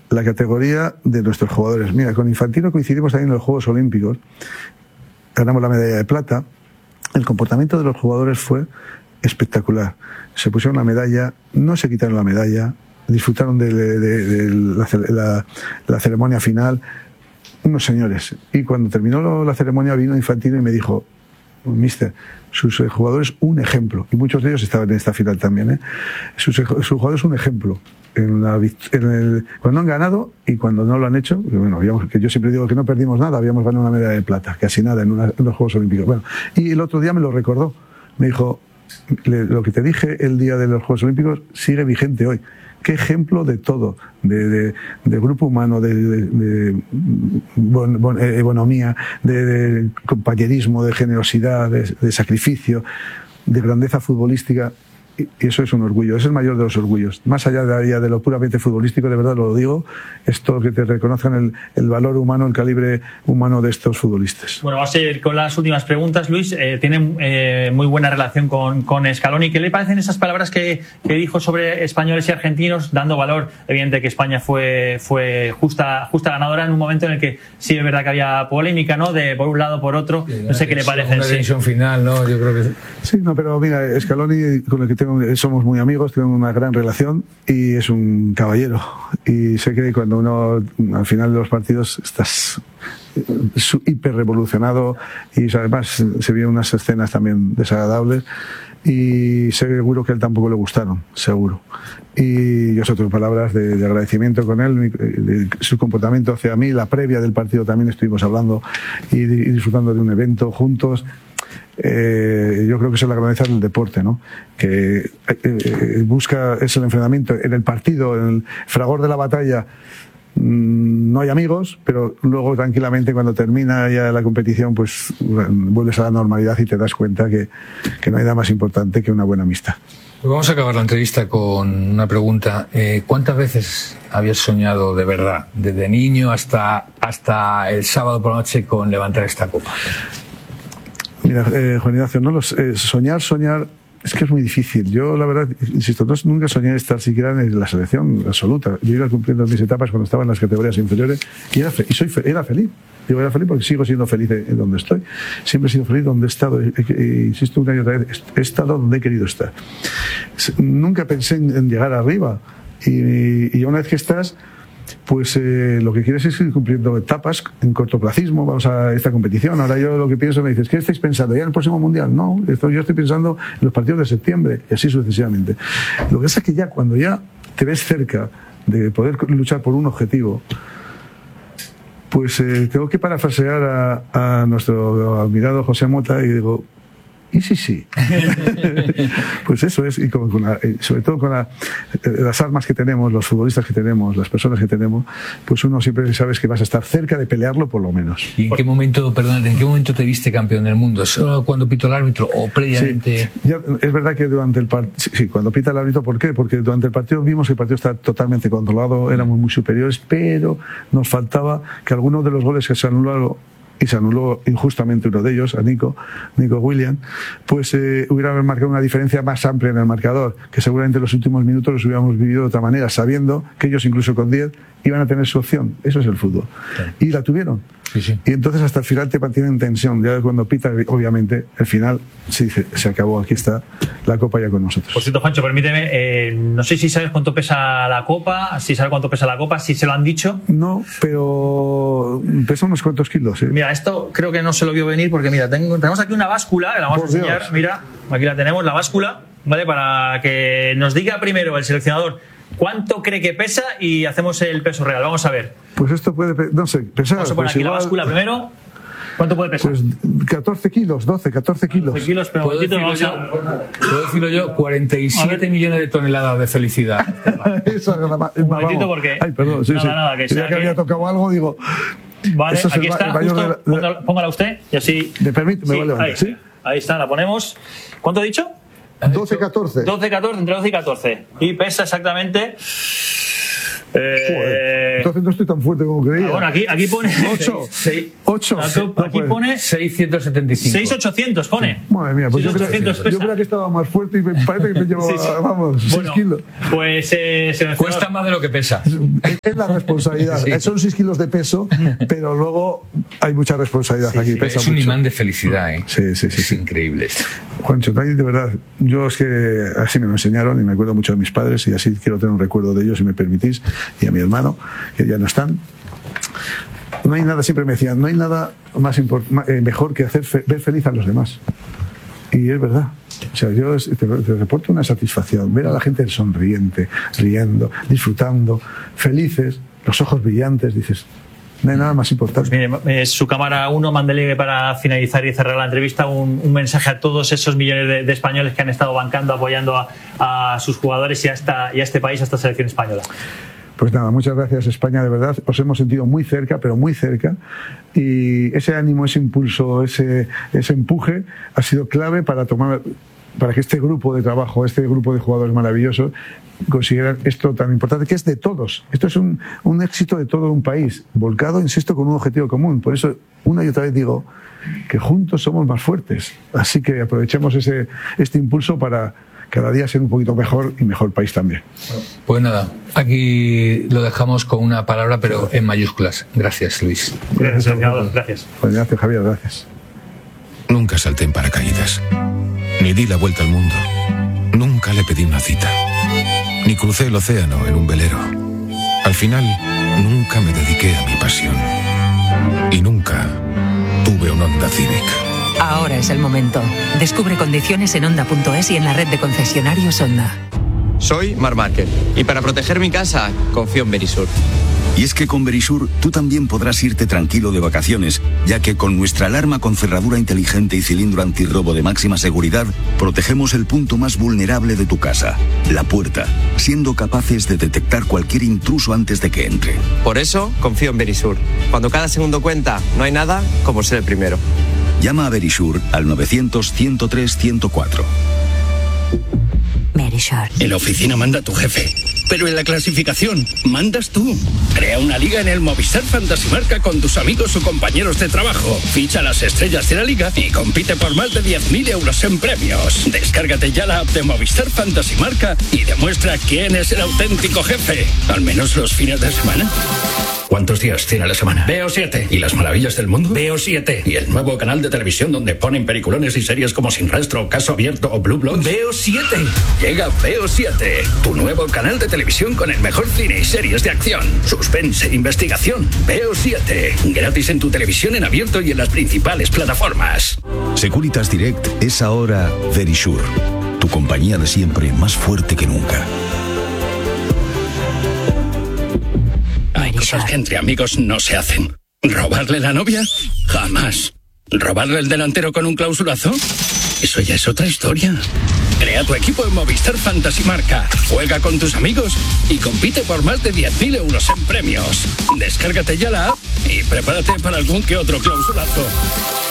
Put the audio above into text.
la categoría de nuestros jugadores. Mira, con Infantino coincidimos también en los Juegos Olímpicos, ganamos la medalla de plata. El comportamiento de los jugadores fue espectacular. Se pusieron la medalla, no se quitaron la medalla, disfrutaron de la ceremonia final, unos señores. Y cuando terminó la ceremonia vino Infantino y me dijo: Mister, sus jugadores un ejemplo, y muchos de ellos estaban en esta final también, sus jugadores un ejemplo cuando han ganado y cuando no lo han hecho. Bueno, que yo siempre digo que no perdimos nada, habíamos ganado una medalla de plata, casi nada en los Juegos Olímpicos. Bueno, y el otro día me lo recordó, me dijo: lo que te dije el día de los Juegos Olímpicos sigue vigente hoy. Qué ejemplo de todo, de grupo humano, de bonomía, de compañerismo, de generosidad, de sacrificio, de grandeza futbolística. Y eso es un orgullo, es el mayor de los orgullos. Más allá de lo puramente futbolístico, de verdad lo digo, es todo que te reconozcan el valor humano, el calibre humano de estos futbolistas. Bueno, vamos a ir con las últimas preguntas, Luis. Tiene muy buena relación con Scaloni. ¿Qué le parecen esas palabras que dijo sobre españoles y argentinos, dando valor, evidente, que España fue justa ganadora en un momento en el que sí es verdad que había polémica, ¿no? De por un lado, por otro. No sé qué le parece. Una tensión final, ¿no? Yo creo que sí, no, pero mira, Scaloni, con el que somos muy amigos, tenemos una gran relación y es un caballero. Y sé que cuando uno al final de los partidos estás hiper revolucionado y además se vieron unas escenas también desagradables y seguro que a él tampoco le gustaron, seguro. Y yo tengo palabras de agradecimiento con él, de su comportamiento hacia mí, la previa del partido también estuvimos hablando y disfrutando de un evento juntos. Yo creo que eso es la grandeza del deporte, ¿no? Que busca es el enfrentamiento en el partido, en el fragor de la batalla. No hay amigos, pero luego tranquilamente cuando termina ya la competición pues vuelves a la normalidad y te das cuenta que no hay nada más importante que una buena amistad. Pues vamos a acabar la entrevista con una pregunta. ¿Cuántas veces habías soñado de verdad, desde niño hasta el sábado por la noche, con levantar esta copa? Mira, Juan Ignacio, soñar es que es muy difícil. Yo, la verdad, insisto, nunca soñé estar siquiera en la selección absoluta. Yo iba cumpliendo mis etapas cuando estaba en las categorías inferiores y era feliz. Digo, era feliz porque sigo siendo feliz en donde estoy. Siempre he sido feliz donde he estado. Insisto una y otra vez, he estado donde he querido estar. Nunca pensé en llegar arriba. Y una vez que estás, pues lo que quieres es ir cumpliendo etapas en cortoplacismo. Vamos a esta competición. Ahora yo lo que pienso, me dices, ¿qué estáis pensando? ¿Ya en el próximo mundial? No, yo estoy pensando en los partidos de septiembre y así sucesivamente. Lo que pasa es que ya cuando ya te ves cerca de poder luchar por un objetivo, pues tengo que parafrasear a nuestro admirado José Mota y digo, ¿y sí? Pues eso es, y sobre todo con las armas que tenemos, los futbolistas que tenemos, las personas que tenemos, pues uno siempre sabes que vas a estar cerca de pelearlo por lo menos. ¿Y en qué momento te viste campeón del mundo? ¿Solo cuando pitó el árbitro o previamente? Sí, es verdad que durante el partido, sí, cuando pita el árbitro, ¿por qué? Porque durante el partido vimos que el partido está totalmente controlado, éramos muy superiores, pero nos faltaba que algunos de los goles que se anularon, y se anuló injustamente uno de ellos, a Nico Williams, pues hubiera marcado una diferencia más amplia en el marcador, que seguramente los últimos minutos los hubiéramos vivido de otra manera, sabiendo que ellos incluso con 10 iban a tener su opción. Eso es el fútbol. Claro. Y la tuvieron. Sí. Y entonces hasta el final te mantienen en tensión. Ya cuando pita, obviamente, el final se acabó. Aquí está la copa ya con nosotros. Por cierto, Juancho, permíteme, no sé si sabes cuánto pesa la copa, si se lo han dicho. No, pero pesa unos cuantos kilos. ¿Sí? Mira, esto creo que no se lo vio venir porque mira, tenemos aquí una báscula, que la vamos a enseñar. Dios. Mira, aquí la tenemos, la báscula, ¿vale? Para que nos diga primero el seleccionador cuánto cree que pesa y hacemos el peso real. Vamos a ver. Pues esto puede, no sé, pesar. Vamos a poner aquí la báscula primero. ¿Cuánto puede pesar? Pues 14 kilos, 14 kilos. 12 kilos, pero ¿Puedo decirlo yo? 47 millones de toneladas de felicidad. Eso es un momentito porque... Ay, perdón, sí. Nada, que ya que había tocado algo, digo... Vale, aquí está, justo, póngala usted y así... ¿Me permite? Me vale, ahí, ahí está, la ponemos. ¿Cuánto he dicho? 12-14. 12-14, entre 12 y 14. Y pesa exactamente... Entonces entonces no estoy tan fuerte como creía. Bueno, aquí pone 8. Aquí pone 675. 6.800 pone. Madre mía, pues yo 6.800 creo que estaba más fuerte y me parece que me llevo, vamos, 6 kilos. Pues cuesta más de lo que pesa. Es la responsabilidad. Sí. Son 6 kilos de peso, pero luego hay mucha responsabilidad aquí. Pesa es un mucho. imán de felicidad, ¿eh? Sí. Es increíble esto. Juancho, de verdad, yo es que así me lo enseñaron y me acuerdo mucho de mis padres y así quiero tener un recuerdo de ellos, si me permitís, y a mi hermano, que ya no están. No hay nada, siempre me decían, no hay nada mejor que ver feliz a los demás. Y es verdad. O sea, yo te reporto una satisfacción, ver a la gente sonriente, riendo, disfrutando, felices, los ojos brillantes, dices, no hay nada más importante. Pues mire, su cámara 1, mándele para finalizar y cerrar la entrevista un mensaje a todos esos millones de españoles que han estado bancando, apoyando a sus jugadores y a este país, a esta selección española. Pues nada, muchas gracias España, de verdad, os hemos sentido muy cerca, pero muy cerca, y ese ánimo, ese impulso, ese empuje ha sido clave para que este grupo de trabajo, este grupo de jugadores maravillosos consiguieran esto tan importante, que es de todos. Esto es un éxito de todo un país, volcado, insisto, con un objetivo común. Por eso, una y otra vez digo que juntos somos más fuertes. Así que aprovechemos este impulso para cada día ser un poquito mejor y mejor país también. Pues nada, aquí lo dejamos con una palabra, pero en mayúsculas. Gracias, Luis. Gracias, entrenador. Gracias. Pues gracias, Javier. Gracias. Nunca salté en paracaídas. Ni di la vuelta al mundo. Nunca le pedí una cita. Ni crucé el océano en un velero. Al final, nunca me dediqué a mi pasión. Y nunca tuve un Honda Civic. Ahora es el momento. Descubre condiciones en Honda.es y en la red de concesionarios Honda. Soy Marc Márquez y para proteger mi casa confío en Verisur. Y es que con Verisur tú también podrás irte tranquilo de vacaciones, ya que con nuestra alarma con cerradura inteligente y cilindro antirrobo de máxima seguridad, protegemos el punto más vulnerable de tu casa, la puerta, siendo capaces de detectar cualquier intruso antes de que entre. Por eso confío en Verisur. Cuando cada segundo cuenta, no hay nada como ser el primero. Llama a Verisur al 900-103-104. Verisur. En la oficina manda tu jefe, pero en la clasificación mandas tú. Crea una liga en el Movistar Fantasy Marca con tus amigos o compañeros de trabajo. Ficha las estrellas de la liga y compite por más de 10.000 euros en premios. Descárgate ya la app de Movistar Fantasy Marca y demuestra quién es el auténtico jefe. Al menos los fines de semana. ¿Cuántos días tiene la semana? Veo 7. ¿Y las maravillas del mundo? Veo 7. ¿Y el nuevo canal de televisión donde ponen peliculones y series como Sin Rastro, Caso Abierto o Blue Bloods? Veo 7. Llega Veo 7, tu nuevo canal de televisión con el mejor cine y series de acción, suspense e investigación. Veo 7. Gratis en tu televisión en abierto y en las principales plataformas. Securitas Direct es ahora Verisur, tu compañía de siempre más fuerte que nunca. Hay cosas que entre amigos no se hacen. ¿Robarle la novia? Jamás. ¿Robarle el delantero con un clausulazo? Eso ya es otra historia. Crea tu equipo en Movistar Fantasy Marca. Juega con tus amigos y compite por más de 10.000 euros en premios. Descárgate ya la app y prepárate para algún que otro clausulazo.